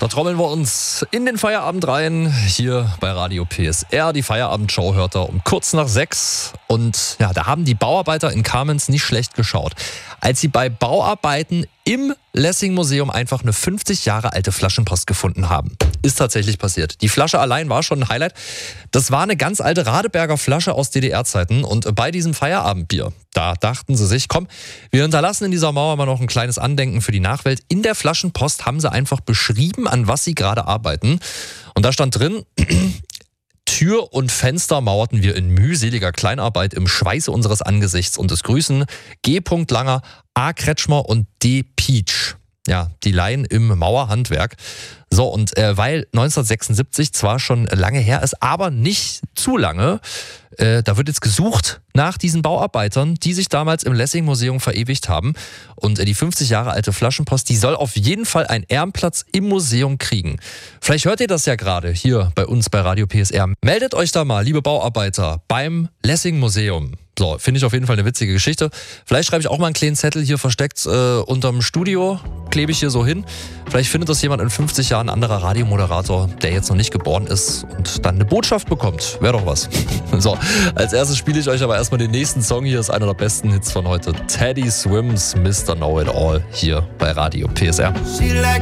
Da trommeln wir uns in den Feierabend rein, hier bei Radio PSR. Die Feierabendshow hört er um kurz nach 6. Und ja, da haben die Bauarbeiter in Kamenz nicht schlecht geschaut, als sie bei Bauarbeiten im Lessing-Museum einfach eine 50 Jahre alte Flaschenpost gefunden haben. Ist tatsächlich passiert. Die Flasche allein war schon ein Highlight. Das war eine ganz alte Radeberger Flasche aus DDR-Zeiten. Und bei diesem Feierabendbier, da dachten sie sich, komm, wir hinterlassen in dieser Mauer mal noch ein kleines Andenken für die Nachwelt. In der Flaschenpost haben sie einfach beschrieben, an was sie gerade arbeiten. Und da stand drin: Tür und Fenster mauerten wir in mühseliger Kleinarbeit im Schweiße unseres Angesichts, und es grüßen G. Langer, A. Kretschmer und D. Pietsch. Ja, die Laien im Mauerhandwerk. So, und weil 1976 zwar schon lange her ist, aber nicht zu lange, da wird jetzt gesucht nach diesen Bauarbeitern, die sich damals im Lessing-Museum verewigt haben. Und die 50 Jahre alte Flaschenpost, die soll auf jeden Fall einen Ehrenplatz im Museum kriegen. Vielleicht hört ihr das ja gerade hier bei uns bei Radio PSR. Meldet euch da mal, liebe Bauarbeiter, beim Lessing-Museum. So, finde ich auf jeden Fall eine witzige Geschichte. Vielleicht schreibe ich auch mal einen kleinen Zettel hier versteckt unterm Studio, klebe ich hier so hin. Vielleicht findet das jemand in 50 Jahren, ein anderer Radiomoderator, der jetzt noch nicht geboren ist und dann eine Botschaft bekommt. Wäre doch was. So, als erstes spiele ich euch aber erstmal den nächsten Song. Hier ist einer der besten Hits von heute. Teddy Swims, Mr. Know-It-All, hier bei Radio PSR.